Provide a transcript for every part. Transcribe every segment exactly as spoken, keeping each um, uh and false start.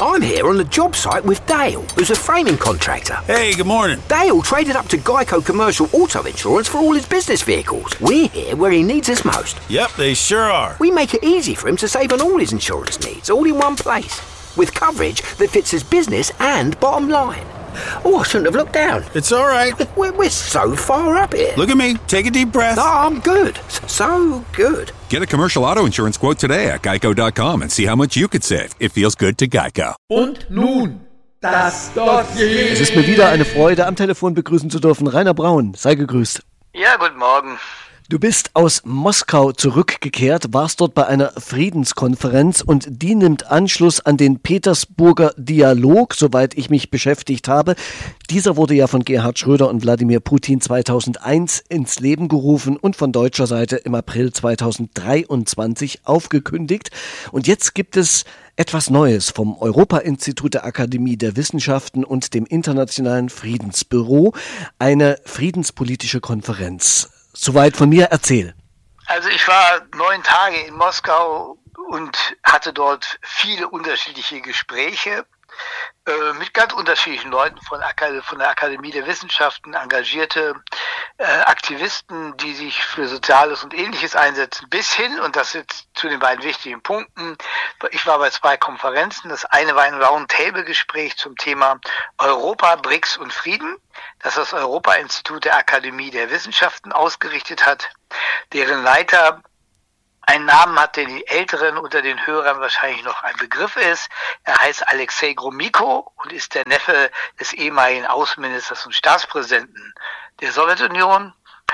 I'm here on the job site with Dale, who's a framing contractor. Hey, good morning. Dale traded up to Geico Commercial Auto Insurance for all his business vehicles. We're here where he needs us most. Yep, they sure are. We make it easy for him to save on all his insurance needs, all in one place, with coverage that fits his business and bottom line. Oh, I shouldn't have looked down. It's all right. We're, we're so far up here. Look at me. Take a deep breath. No, I'm good. So good. Get a commercial auto insurance quote today at geico dot com and see how much you could save. It feels good to Geico. Und nun, das Dossier. Es ist mir wieder eine Freude, am Telefon begrüßen zu dürfen. Rainer Braun, sei gegrüßt. Ja, guten Morgen. Du bist aus Moskau zurückgekehrt, warst dort bei einer Friedenskonferenz und die nimmt Anschluss an den Petersburger Dialog, soweit ich mich beschäftigt habe. Dieser wurde ja von Gerhard Schröder und Wladimir Putin zweitausendeins ins Leben gerufen und von deutscher Seite im April zweitausenddreiundzwanzig aufgekündigt. Und jetzt gibt es etwas Neues vom Europa-Institut der Akademie der Wissenschaften und dem Internationalen Friedensbüro, eine friedenspolitische Konferenz. Soweit von mir, erzähl. Also ich war neun Tage in Moskau und hatte dort viele unterschiedliche Gespräche äh, mit ganz unterschiedlichen Leuten von, Akad- von der Akademie der Wissenschaften, engagierte äh, Aktivisten, die sich für Soziales und Ähnliches einsetzen, bis hin, und das jetzt zu den beiden wichtigen Punkten, ich war bei zwei Konferenzen. Das eine war ein Roundtable-Gespräch zum Thema Europa, B R I C S und Frieden, das das Europa-Institut der Akademie der Wissenschaften ausgerichtet hat, deren Leiter einen Namen hat, den die Älteren unter den Hörern wahrscheinlich noch ein Begriff ist. Er heißt Alexei Gromyko und ist der Neffe des ehemaligen Außenministers und Staatspräsidenten der Sowjetunion.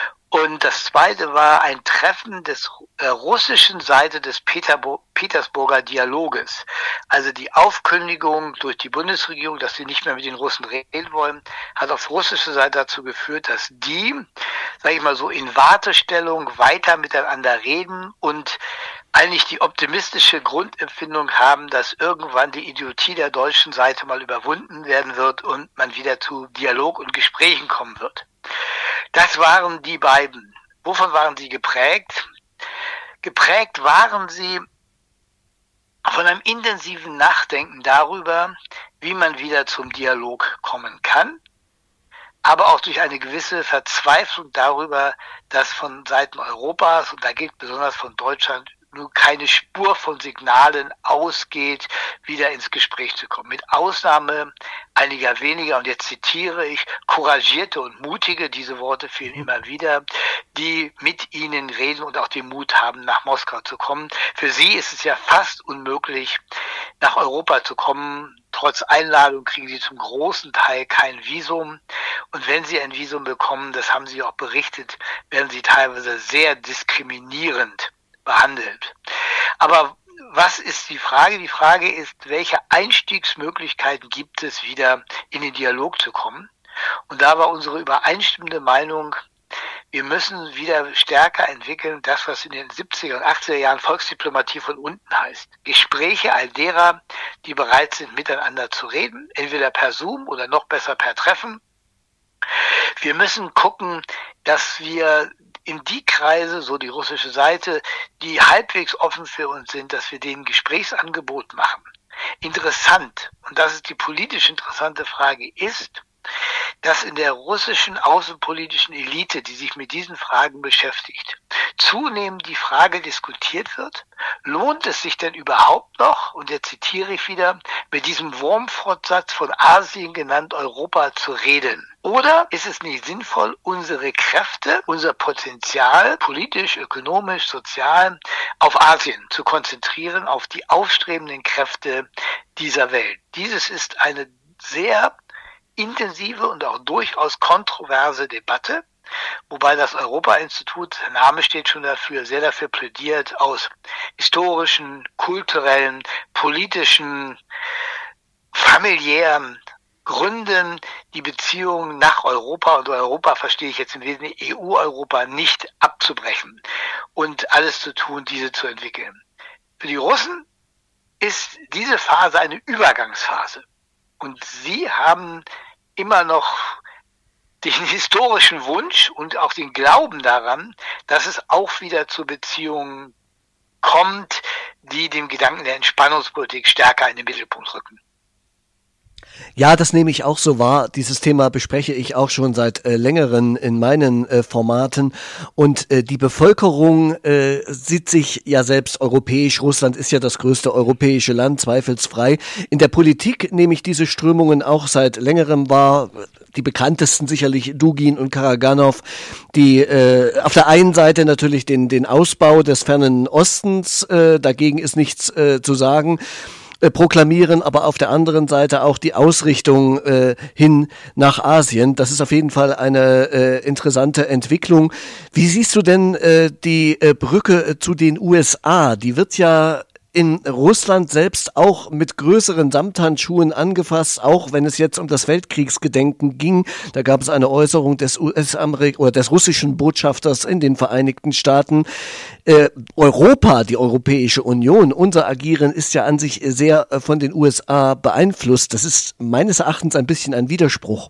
Und das zweite war ein Treffen des äh, russischen Seite des Peterbo- Petersburger Dialoges. Also die Aufkündigung durch die Bundesregierung, dass sie nicht mehr mit den Russen reden wollen, hat auf russischer Seite dazu geführt, dass die, sage ich mal so, in Wartestellung weiter miteinander reden und eigentlich die optimistische Grundempfindung haben, dass irgendwann die Idiotie der deutschen Seite mal überwunden werden wird und man wieder zu Dialog und Gesprächen kommen wird. Das waren die beiden. Wovon waren sie geprägt? Geprägt waren sie von einem intensiven Nachdenken darüber, wie man wieder zum Dialog kommen kann, aber auch durch eine gewisse Verzweiflung darüber, dass von Seiten Europas, und da gilt besonders von Deutschland, nur keine Spur von Signalen ausgeht, wieder ins Gespräch zu kommen. Mit Ausnahme einiger weniger, und jetzt zitiere ich, couragierte und mutige, diese Worte fielen immer wieder, die mit ihnen reden und auch den Mut haben, nach Moskau zu kommen. Für sie ist es ja fast unmöglich, nach Europa zu kommen. Trotz Einladung kriegen sie zum großen Teil kein Visum. Und wenn sie ein Visum bekommen, das haben sie auch berichtet, werden sie teilweise sehr diskriminierend behandelt. Aber was ist die Frage? Die Frage ist, welche Einstiegsmöglichkeiten gibt es, wieder in den Dialog zu kommen? Und da war unsere übereinstimmende Meinung, wir müssen wieder stärker entwickeln, das, was in den siebziger und achtziger Jahren Volksdiplomatie von unten heißt. Gespräche all derer, die bereit sind, miteinander zu reden, entweder per Zoom oder noch besser per Treffen. Wir müssen gucken, dass wir in die Kreise, so die russische Seite, die halbwegs offen für uns sind, dass wir denen Gesprächsangebot machen. Interessant, und das ist die politisch interessante Frage, ist, dass in der russischen außenpolitischen Elite, die sich mit diesen Fragen beschäftigt, zunehmend die Frage diskutiert wird, lohnt es sich denn überhaupt noch, und jetzt zitiere ich wieder, mit diesem Wurmfortsatz von Asien genannt Europa zu reden? Oder ist es nicht sinnvoll, unsere Kräfte, unser Potenzial, politisch, ökonomisch, sozial, auf Asien zu konzentrieren, auf die aufstrebenden Kräfte dieser Welt? Dieses ist eine sehr intensive und auch durchaus kontroverse Debatte, wobei das Europa-Institut, der Name steht schon dafür, sehr dafür plädiert, aus historischen, kulturellen, politischen, familiären Gründen die Beziehungen nach Europa, und Europa verstehe ich jetzt im Wesentlichen E U-Europa, nicht abzubrechen und alles zu tun, diese zu entwickeln. Für die Russen ist diese Phase eine Übergangsphase. Und sie haben immer noch den historischen Wunsch und auch den Glauben daran, dass es auch wieder zu Beziehungen kommt, die den Gedanken der Entspannungspolitik stärker in den Mittelpunkt rücken. Ja, das nehme ich auch so wahr. Dieses Thema bespreche ich auch schon seit äh, längeren in meinen äh, Formaten. Und äh, die Bevölkerung äh, sieht sich ja selbst europäisch. Russland ist ja das größte europäische Land, zweifelsfrei. In der Politik nehme ich diese Strömungen auch seit längerem wahr. Die bekanntesten sicherlich Dugin und Karaganov, die äh, auf der einen Seite natürlich den, den Ausbau des fernen Ostens, äh, dagegen ist nichts äh, zu sagen, Äh, proklamieren, aber auf der anderen Seite auch die Ausrichtung äh, hin nach Asien. Das ist auf jeden Fall eine äh, interessante Entwicklung. Wie siehst du denn äh, die äh, Brücke äh, zu den U S A? Die wird ja in Russland selbst auch mit größeren Samthandschuhen angefasst, auch wenn es jetzt um das Weltkriegsgedenken ging. Da gab es eine Äußerung des U S-Amerik- oder des russischen Botschafters in den Vereinigten Staaten. Äh, Europa, die Europäische Union, unser Agieren ist ja an sich sehr äh, von den U S A beeinflusst. Das ist meines Erachtens ein bisschen ein Widerspruch.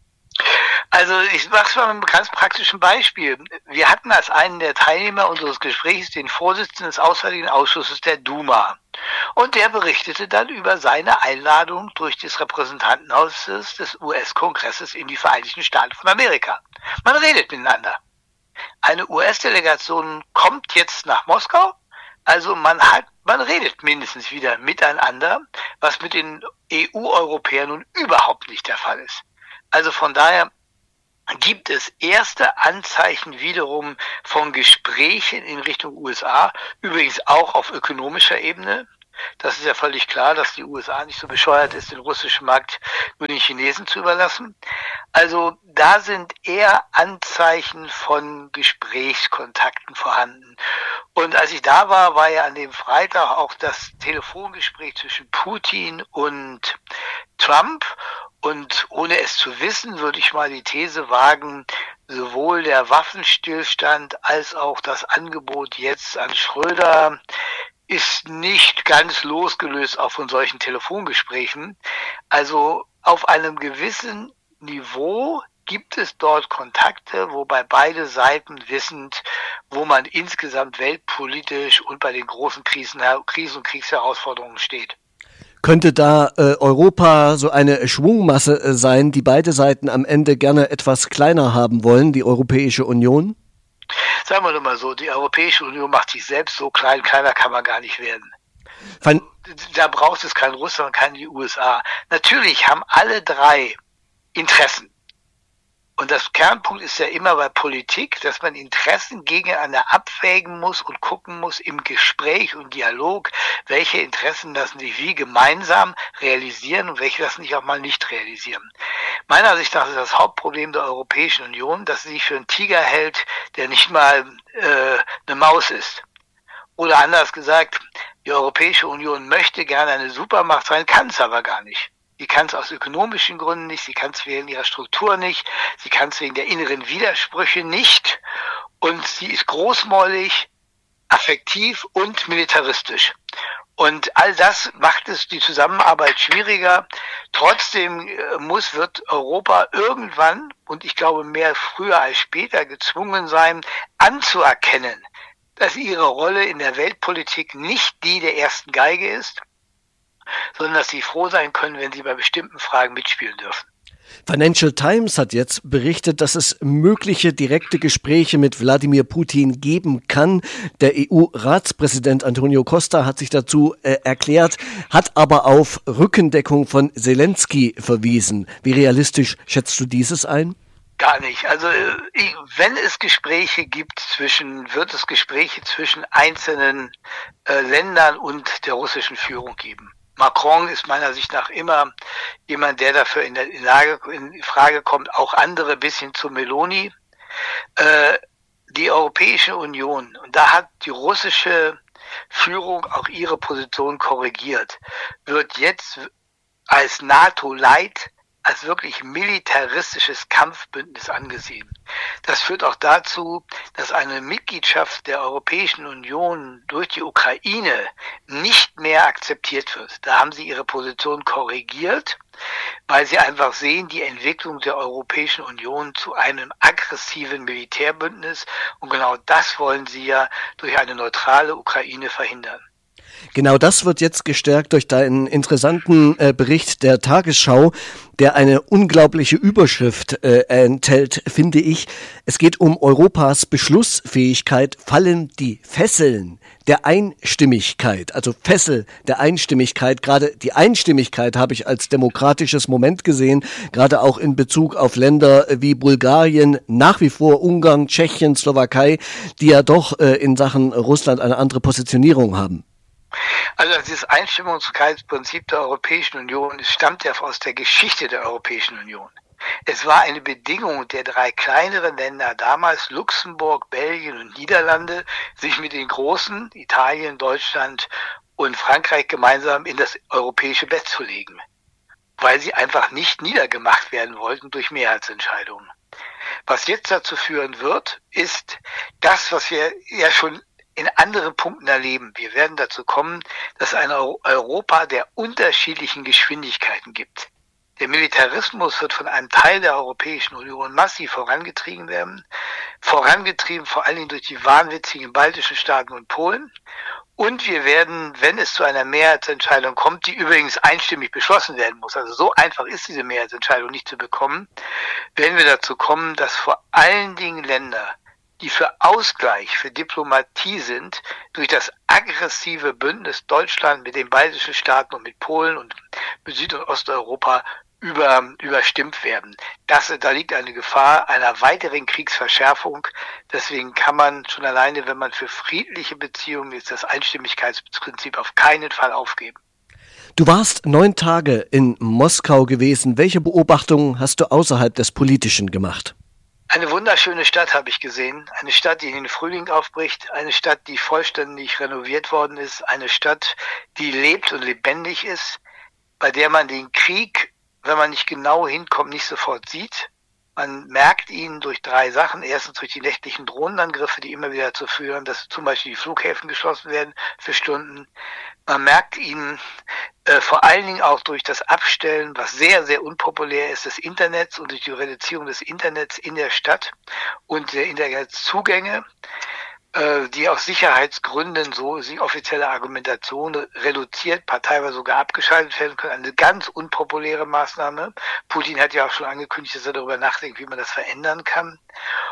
Also ich mache es mal mit einem ganz praktischen Beispiel. Wir hatten als einen der Teilnehmer unseres Gesprächs den Vorsitzenden des Auswärtigen Ausschusses der Duma. Und der berichtete dann über seine Einladung durch das Repräsentantenhaus des U S-Kongresses in die Vereinigten Staaten von Amerika. Man redet miteinander. Eine U S-Delegation kommt jetzt nach Moskau, also man hat, man redet mindestens wieder miteinander, was mit den E U-Europäern nun überhaupt nicht der Fall ist. Also von daher gibt es erste Anzeichen wiederum von Gesprächen in Richtung U S A, übrigens auch auf ökonomischer Ebene. Das ist ja völlig klar, dass die U S A nicht so bescheuert ist, den russischen Markt nur den Chinesen zu überlassen. Also da sind eher Anzeichen von Gesprächskontakten vorhanden. Und als ich da war, war ja an dem Freitag auch das Telefongespräch zwischen Putin und Trump. Und ohne es zu wissen, würde ich mal die These wagen, sowohl der Waffenstillstand als auch das Angebot jetzt an Schröder ist nicht ganz losgelöst auch von solchen Telefongesprächen. Also auf einem gewissen Niveau gibt es dort Kontakte, wobei beide Seiten wissend, wo man insgesamt weltpolitisch und bei den großen Krisen, Krisen und Kriegsherausforderungen steht. Könnte da äh, Europa so eine Schwungmasse äh, sein, die beide Seiten am Ende gerne etwas kleiner haben wollen, die Europäische Union? Sagen wir doch mal so, die Europäische Union macht sich selbst so klein, kleiner kann man gar nicht werden. Von Da braucht es kein Russland, keine U S A. Natürlich haben alle drei Interessen. Und das Kernpunkt ist ja immer bei Politik, dass man Interessen gegeneinander abwägen muss und gucken muss im Gespräch und Dialog, welche Interessen lassen sich wie gemeinsam realisieren und welche lassen sich auch mal nicht realisieren. Meiner Ansicht nach ist das Hauptproblem der Europäischen Union, dass sie sich für einen Tiger hält, der nicht mal äh, eine Maus ist. Oder anders gesagt, die Europäische Union möchte gerne eine Supermacht sein, kann es aber gar nicht. Sie kann es aus ökonomischen Gründen nicht, sie kann es wegen ihrer Struktur nicht, sie kann es wegen der inneren Widersprüche nicht und sie ist großmäulig, affektiv und militaristisch. Und all das macht es die Zusammenarbeit schwieriger. Trotzdem muss, wird Europa irgendwann, und ich glaube mehr früher als später, gezwungen sein, anzuerkennen, dass ihre Rolle in der Weltpolitik nicht die der ersten Geige ist, sondern dass sie froh sein können, wenn sie bei bestimmten Fragen mitspielen dürfen. Financial Times hat jetzt berichtet, dass es mögliche direkte Gespräche mit Wladimir Putin geben kann. Der E U-Ratspräsident Antonio Costa hat sich dazu äh, erklärt, hat aber auf Rückendeckung von Zelensky verwiesen. Wie realistisch schätzt du dieses ein? Gar nicht. Also wenn es Gespräche gibt zwischen, wird es Gespräche zwischen einzelnen äh, Ländern und der russischen Führung geben. Macron ist meiner Sicht nach immer jemand, der dafür in, der, in, Lage, in Frage kommt, auch andere bis hin zu Meloni. Äh, die Europäische Union, und da hat die russische Führung auch ihre Position korrigiert, wird jetzt als NATO-Light als wirklich militaristisches Kampfbündnis angesehen. Das führt auch dazu, dass eine Mitgliedschaft der Europäischen Union durch die Ukraine nicht mehr akzeptiert wird. Da haben sie ihre Position korrigiert, weil sie einfach sehen, die Entwicklung der Europäischen Union zu einem aggressiven Militärbündnis, und genau das wollen sie ja durch eine neutrale Ukraine verhindern. Genau das wird jetzt gestärkt durch deinen interessanten äh, Bericht der Tagesschau, der eine unglaubliche Überschrift äh, enthält, finde ich. Es geht um Europas Beschlussfähigkeit, fallen die Fesseln der Einstimmigkeit, also Fessel der Einstimmigkeit. Gerade die Einstimmigkeit habe ich als demokratisches Moment gesehen, gerade auch in Bezug auf Länder wie Bulgarien, nach wie vor Ungarn, Tschechien, Slowakei, die ja doch äh, in Sachen Russland eine andere Positionierung haben. Also dieses Einstimmigkeitsprinzip der Europäischen Union, es stammt ja aus der Geschichte der Europäischen Union. Es war eine Bedingung der drei kleineren Länder, damals Luxemburg, Belgien und Niederlande, sich mit den großen, Italien, Deutschland und Frankreich, gemeinsam in das europäische Bett zu legen, weil sie einfach nicht niedergemacht werden wollten durch Mehrheitsentscheidungen. Was jetzt dazu führen wird, ist das, was wir ja schon in anderen Punkten erleben. Wir werden dazu kommen, dass es ein Europa der unterschiedlichen Geschwindigkeiten gibt. Der Militarismus wird von einem Teil der Europäischen Union massiv vorangetrieben werden, vorangetrieben vor allen Dingen durch die wahnwitzigen baltischen Staaten und Polen. Und wir werden, wenn es zu einer Mehrheitsentscheidung kommt, die übrigens einstimmig beschlossen werden muss, also so einfach ist diese Mehrheitsentscheidung nicht zu bekommen, werden wir dazu kommen, dass vor allen Dingen Länder, die für Ausgleich, für Diplomatie sind, durch das aggressive Bündnis Deutschland mit den baltischen Staaten und mit Polen und mit Süd- und Osteuropa über, überstimmt werden. Das, da liegt eine Gefahr einer weiteren Kriegsverschärfung. Deswegen kann man schon alleine, wenn man für friedliche Beziehungen ist, das Einstimmigkeitsprinzip auf keinen Fall aufgeben. Du warst neun Tage in Moskau gewesen. Welche Beobachtungen hast du außerhalb des Politischen gemacht? Eine wunderschöne Stadt habe ich gesehen, eine Stadt, die in den Frühling aufbricht, eine Stadt, die vollständig renoviert worden ist, eine Stadt, die lebt und lebendig ist, bei der man den Krieg, wenn man nicht genau hinkommt, nicht sofort sieht. Man merkt ihn durch drei Sachen. Erstens durch die nächtlichen Drohnenangriffe, die immer wieder dazu führen, dass zum Beispiel die Flughäfen geschlossen werden für Stunden. Man merkt ihn äh, vor allen Dingen auch durch das Abstellen, was sehr, sehr unpopulär ist, des Internets und durch die Reduzierung des Internets in der Stadt und der Internetzugänge, äh, die aus Sicherheitsgründen, so ist die offizielle Argumentation, reduziert, teilweise sogar abgeschaltet werden können. Eine ganz unpopuläre Maßnahme. Putin hat ja auch schon angekündigt, dass er darüber nachdenkt, wie man das verändern kann.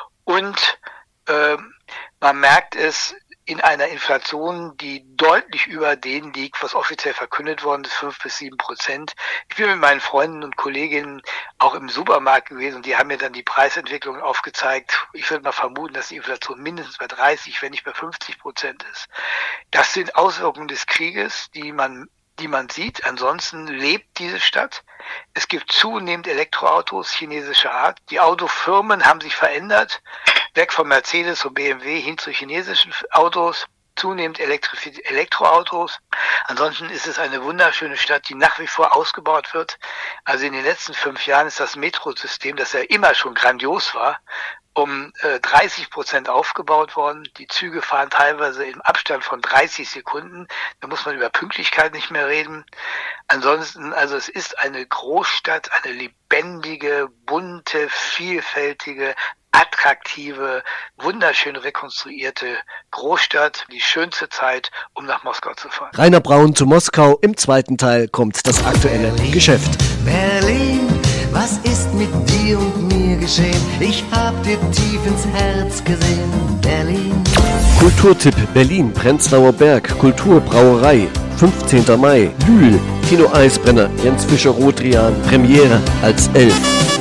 Und äh, man merkt es in einer Inflation, die deutlich über dem liegt, was offiziell verkündet worden ist, fünf bis sieben Prozent. Ich bin mit meinen Freunden und Kolleginnen auch im Supermarkt gewesen und die haben mir dann die Preisentwicklung aufgezeigt. Ich würde mal vermuten, dass die Inflation mindestens bei dreißig, wenn nicht bei fünfzig Prozent ist. Das sind Auswirkungen des Krieges, die man die man sieht. Ansonsten lebt diese Stadt. Es gibt zunehmend Elektroautos chinesischer Art. Die Autofirmen haben sich verändert, weg von Mercedes und B M W hin zu chinesischen Autos, zunehmend Elektri- Elektroautos. Ansonsten ist es eine wunderschöne Stadt, die nach wie vor ausgebaut wird. Also in den letzten fünf Jahren ist das Metrosystem, das ja immer schon grandios war, um äh, dreißig Prozent aufgebaut worden. Die Züge fahren teilweise im Abstand von dreißig Sekunden. Da muss man über Pünktlichkeit nicht mehr reden. Ansonsten, also es ist eine Großstadt, eine lebendige, bunte, vielfältige, attraktive, wunderschön rekonstruierte Großstadt. Die schönste Zeit, um nach Moskau zu fahren. Rainer Braun zu Moskau. Im zweiten Teil kommt das aktuelle Berlin, Geschäft. Berlin, was ist mit dir und mir geschehen? Ich hab dir tief ins Herz gesehen. Berlin. Kulturtipp Berlin, Prenzlauer Berg, Kulturbrauerei, fünfzehnter Mai, Lühl, Kino Eisbrenner, Jens Fischer-Rodrian, Premiere als Elf.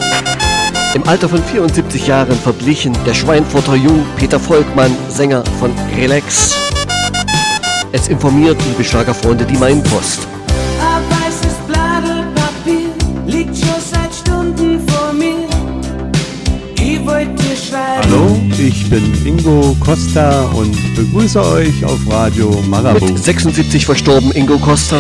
Im Alter von vierundsiebzig Jahren verblichen der Schweinfurter Jung Peter Volkmann, Sänger von Relax. Es informiert, liebe Schlagerfreunde, die Mainpost. Ein weißes Blatt Papier liegt schon seit Stunden vor mir. Ich wollte dir schreiben. Hallo, ich bin Ingo Costa und begrüße euch auf Radio Marabu. Mit sechsundsiebzig verstorben Ingo Costa.